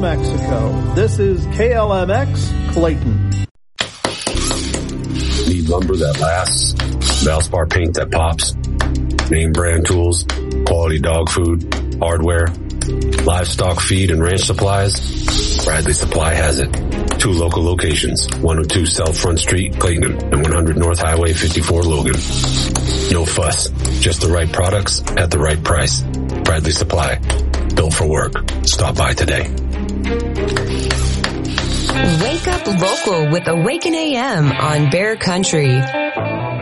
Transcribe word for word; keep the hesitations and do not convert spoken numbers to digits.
Mexico. This is K L M X Clayton. Need lumber that lasts? Valspar paint that pops? Name brand tools? Quality dog food? Hardware? Livestock feed and ranch supplies? Bradley Supply has it. Two local locations, one oh two South Front Street, Clayton, and one hundred North Highway fifty-four, Logan. No fuss, just the right products at the right price. Bradley Supply, built for work. Stop by today. Wake up local with Awaken A M on Bear Country.